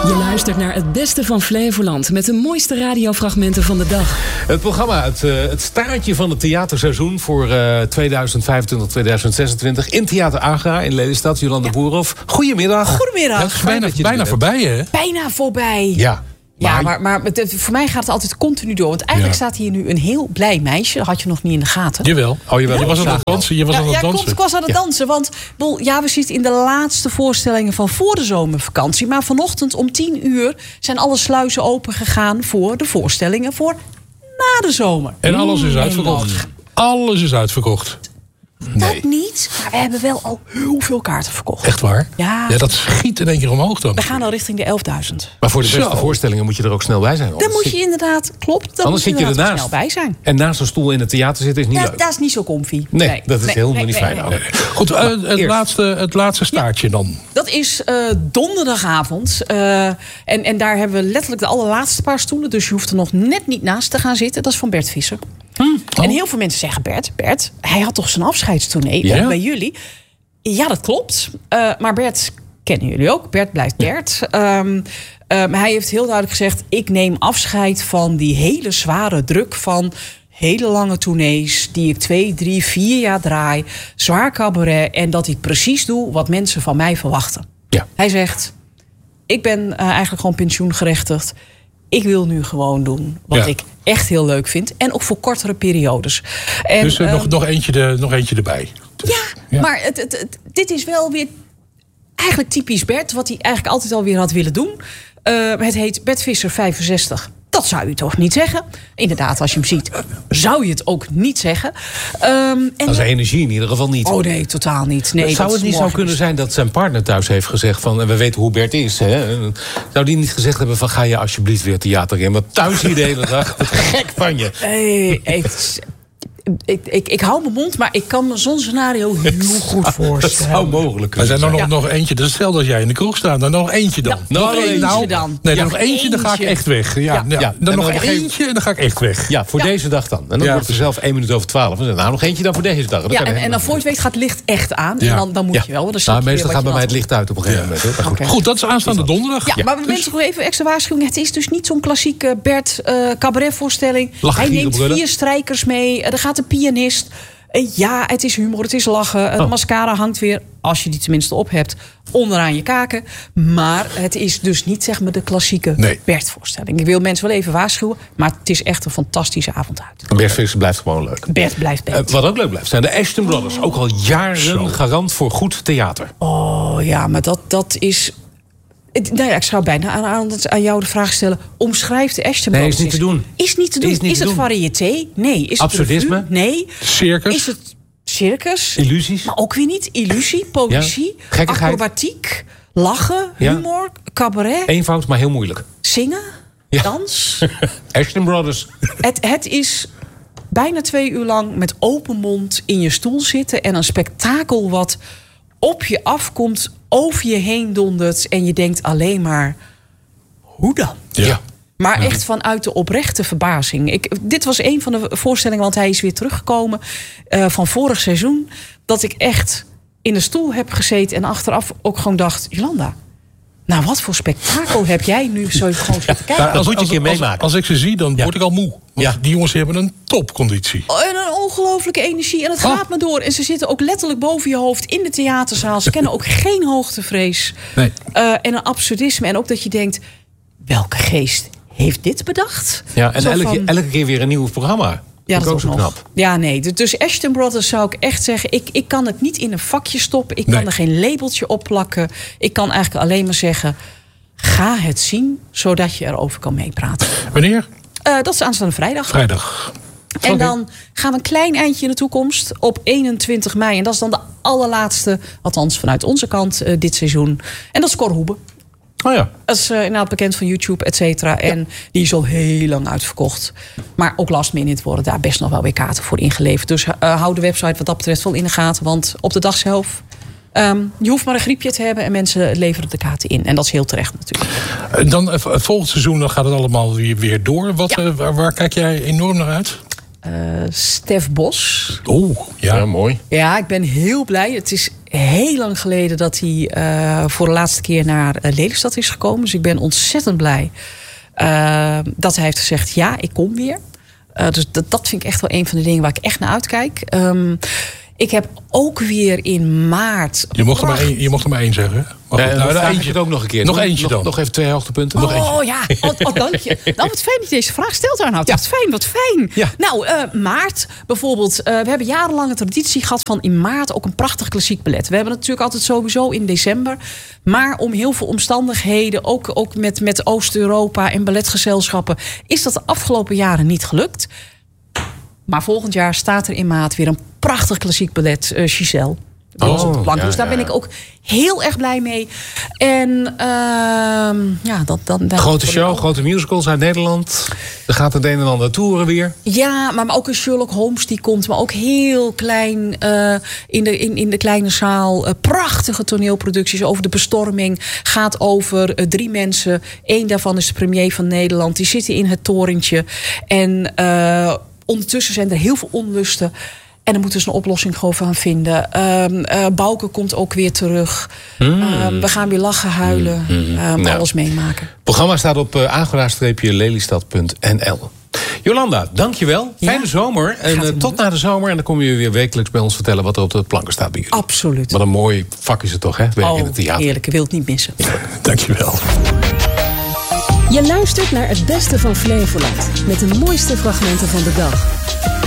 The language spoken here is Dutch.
Je luistert naar het beste van Flevoland met de mooiste radiofragmenten van de dag. Het programma, het staartje van het theaterseizoen voor 2025-2026 in Theater Agra in Lelystad. Jolanda Boerhoff, goedemiddag. Goedemiddag. Het is bijna voorbij, hè? Bijna voorbij. Ja. Maar voor mij gaat het altijd continu door. Want eigenlijk staat hier nu een heel blij meisje. Dat had je nog niet in de gaten. Jawel. Oh, jawel. Je was aan het dansen. Klopt, ik was aan het dansen. Want we zitten in de laatste voorstellingen van voor de zomervakantie. Maar vanochtend om 10:00 zijn alle sluizen open gegaan voor de voorstellingen voor na de zomer. En alles is uitverkocht. Alles is uitverkocht. Dat niet, maar we hebben wel al heel veel kaarten verkocht. Echt waar? Ja. Dat schiet in één keer omhoog dan. We gaan al richting de 11.000. Maar voor de beste voorstellingen moet je er ook snel bij zijn. Dan moet je inderdaad, klopt. Dan Anders moet zit je inderdaad ernaast. snel bij zijn. En naast een stoel in het theater zitten is niet leuk. Dat is niet zo comfy. Nee, dat is helemaal niet fijn. Nee. Goed, het laatste staartje dan. Dat is donderdagavond. En daar hebben we letterlijk de allerlaatste paar stoelen. Dus je hoeft er nog net niet naast te gaan zitten. Dat is van Bert Visser. En heel veel mensen zeggen, Bert, hij had toch zijn afscheidstournee bij jullie? Ja, dat klopt. Maar Bert kennen jullie ook. Bert blijft Bert. Hij heeft heel duidelijk gezegd, ik neem afscheid van die hele zware druk van hele lange tournees die ik 2, 3, 4 jaar draai. Zwaar cabaret. En dat ik precies doe wat mensen van mij verwachten. Ja. Hij zegt, ik ben eigenlijk gewoon pensioengerechtigd. Ik wil nu gewoon doen wat ik echt heel leuk vind. En ook voor kortere periodes. En, dus nog eentje erbij. Ja, maar dit is wel weer eigenlijk typisch Bert. Wat hij eigenlijk altijd alweer had willen doen. Het heet Bert Visser 65. Dat zou u toch niet zeggen? Inderdaad, als je hem ziet, zou je het ook niet zeggen. Dat is energie in ieder geval niet. Oh nee, totaal niet. Nee, zou het niet zo kunnen zijn dat zijn partner thuis heeft gezegd van, en we weten hoe Bert is, hè? Zou die niet gezegd hebben van, ga je alsjeblieft weer theater in? Want thuis hier de hele dag, gek van je. Ik hou mijn mond, maar ik kan me zo'n scenario heel goed voorstellen. Dat zou mogelijk kunnen zijn. Er zijn. nog eentje. Dus stel dat jij in de kroeg staat, dan nog eentje dan. Nog eentje dan. Nee, nog eentje, dan ga ik echt weg. Dan nog eentje en dan ga ik echt weg. Ja, voor deze dag dan. En dan wordt er zelf 1 minuut over 12. En nou, nog eentje dan voor deze dag. En dan voor je het weet gaat het licht echt aan. En dan moet je wel. Meestal gaat bij mij het licht uit op een gegeven moment. Goed, dat is aanstaande donderdag. Ja, maar mensen nog even extra waarschuwing. Het is dus niet zo'n klassieke Bert cabaretvoorstelling. Hij neemt 4 strijkers mee. Er gaat een pianist. Ja, het is humor, het is lachen. Het mascara hangt weer, als je die tenminste op hebt, onderaan je kaken. Maar het is dus niet zeg maar de klassieke Bert-voorstelling. Ik wil mensen wel even waarschuwen, maar het is echt een fantastische avond uit. Bert Visser blijft gewoon leuk. Bert blijft Bert. Wat ook leuk blijft zijn de Ashton Brothers. Ook al jaren garant voor goed theater. Oh ja, maar dat is... Nou ja, ik zou bijna aan jou de vraag stellen. Omschrijf de Ashton Brothers. Nee, is niet te doen. Is niet te doen. Is het variété? Nee. Is absurdisme? Het nee. Circus? Is het circus? Illusies? Maar ook weer niet. Illusie, poëzie, gekkigheid, acrobatiek, lachen, humor, cabaret. Eenvoud, maar heel moeilijk. Zingen, dans. Ashton Brothers. Het is bijna 2 uur lang met open mond in je stoel zitten. En een spektakel wat op je afkomt, over je heen dondert. En je denkt alleen maar, hoe dan? Ja. Maar echt vanuit de oprechte verbazing. Dit was een van de voorstellingen, want hij is weer teruggekomen van vorig seizoen. Dat ik echt in de stoel heb gezeten en achteraf ook gewoon dacht, Jolanda, nou wat voor spektakel heb jij nu zo gewoon zitten kijken? Dat moet je een keer meemaken. Als ik ze zie, dan word ik al moe. Want die jongens hebben een topconditie. En een ongelooflijke energie. En het gaat maar door. En ze zitten ook letterlijk boven je hoofd in de theaterzaal. Ze kennen ook geen hoogtevrees. Nee. En een absurdisme. En ook dat je denkt, welke geest heeft dit bedacht? Ja, en elke keer weer een nieuw programma. Ja, dat is ook zo nog knap. Ja, nee. Dus Ashton Brothers zou ik echt zeggen, ik kan het niet in een vakje stoppen. Ik kan er geen labeltje op plakken. Ik kan eigenlijk alleen maar zeggen, ga het zien, zodat je erover kan meepraten. Wanneer? Dat is aanstaande vrijdag. En dan gaan we een klein eindje in de toekomst op 21 mei. En dat is dan de allerlaatste, althans vanuit onze kant, dit seizoen. En dat is Cor Hoebe. Oh ja. Dat is inderdaad bekend van YouTube, et cetera. En die is al heel lang uitverkocht. Maar ook last minute worden daar best nog wel weer kaarten voor ingeleverd. Dus hou de website wat dat betreft wel in de gaten. Want op de dag zelf, je hoeft maar een griepje te hebben en mensen leveren de kaarten in. En dat is heel terecht natuurlijk. Dan volgend seizoen dan gaat het allemaal weer door. Waar kijk jij enorm naar uit? Stef Bos. Ja, mooi. Ja, ik ben heel blij. Het is heel lang geleden dat hij voor de laatste keer naar Lelystad is gekomen. Dus ik ben ontzettend blij dat hij heeft gezegd, ja, ik kom weer. Dus dat vind ik echt wel een van de dingen waar ik echt naar uitkijk. Ik heb ook weer in maart... Je mocht er maar één zeggen. Eentje het ook nog een keer. Nog eentje dan. Nog even 2 hoogtepunten. Ja. Dank je. Nou, wat fijn dat je deze vraag stelt, Arnoud. Ja. Wat fijn. Ja. Nou, maart bijvoorbeeld. We hebben jarenlang een traditie gehad van in maart ook een prachtig klassiek ballet. We hebben het natuurlijk altijd sowieso in december. Maar om heel veel omstandigheden, ook met Oost-Europa en balletgezelschappen, is dat de afgelopen jaren niet gelukt. Maar volgend jaar staat er in maart weer een prachtig klassiek ballet, Giselle. Dus daar ben ik ook heel erg blij mee. En dan grote show, grote musicals uit Nederland. Er gaat het een en ander toeren weer. Ja, maar ook een Sherlock Holmes die komt. Maar ook heel klein in de kleine zaal. Prachtige toneelproducties over de bestorming. Gaat over 3 mensen. 1 daarvan is de premier van Nederland. Die zitten in het torentje. En ondertussen zijn er heel veel onlusten. En dan moeten ze een oplossing gewoon van vinden. Bouke komt ook weer terug. We gaan weer lachen, huilen. Alles meemaken. Het programma staat op agora-lelystad.nl. Jolanda, dankjewel. Fijne zomer. En tot na de zomer. En dan kom je weer wekelijks bij ons vertellen wat er op de planken staat bij jullie. Absoluut. Wat een mooi vak is het toch, hè? Werk in het theater. Heerlijk. Ik wil het niet missen. Dankjewel. Je luistert naar het beste van Flevoland. Met de mooiste fragmenten van de dag.